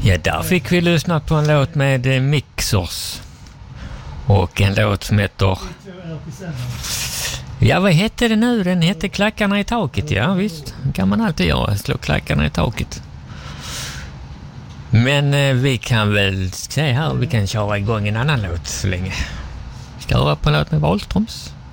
Ja, där fick vi lyssna på en låt med Mixers. Och en låt som heter... Ja, vad hette det nu? Den hette Klackarna i taket, ja visst. Det kan man alltid göra, slå klackarna i taket. Men vi kan väl se här, vi kan köra igång en annan låt så länge. Ska höra på en låt med Wahlströms.